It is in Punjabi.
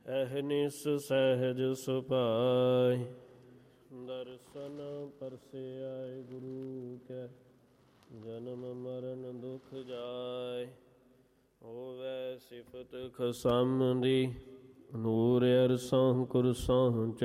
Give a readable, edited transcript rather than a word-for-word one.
ਅਹਨਿਸ ਸਹਿਜ ਸੁਭਾਇ। ਦਰਸ਼ਨ ਪਰਸਿਆਇ ਗੁਰੂ ਕੈ, ਜਨਮ ਮਰਨ ਦੁਖ ਜਾਇ। ਹੋਵੈ ਸਿਫਤ ਖਸਮ ਦੀ, ਨੂਰ ਅਰਸੋਂ ਕੁਰਸੋਂ